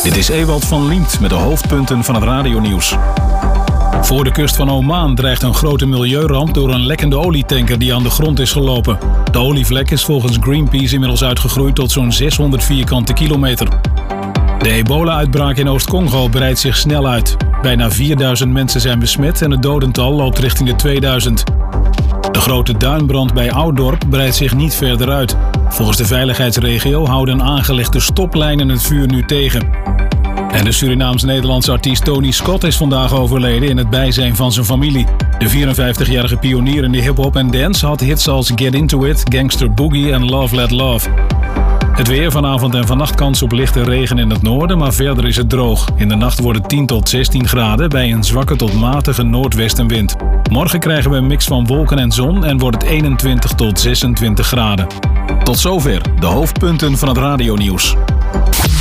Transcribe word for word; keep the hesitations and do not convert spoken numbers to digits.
Dit is Ewald van Liemt met de hoofdpunten van het radionieuws. Voor de kust van Oman dreigt een grote milieuramp door een lekkende olietanker die aan de grond is gelopen. De olievlek is volgens Greenpeace inmiddels uitgegroeid tot zo'n zeshonderd vierkante kilometer. De ebola-uitbraak in Oost-Congo breidt zich snel uit. Bijna vierduizend mensen zijn besmet en het dodental loopt richting de tweeduizend. De grote duinbrand bij Ouddorp breidt zich niet verder uit. Volgens de veiligheidsregio houden aangelegde stoplijnen het vuur nu tegen. En de Surinaams-Nederlandse artiest Tony Scott is vandaag overleden in het bijzijn van zijn familie. De vierenvijftigjarige pionier in de hip-hop en dance had hits als Get Into It, Gangster Boogie en Love Let Love. Het weer vanavond en vannacht kans op lichte regen in het noorden, maar verder is het droog. In de nacht wordt het tien tot zestien graden bij een zwakke tot matige noordwestenwind. Morgen krijgen we een mix van wolken en zon en wordt het eenentwintig tot zesentwintig graden. Tot zover de hoofdpunten van het radionieuws.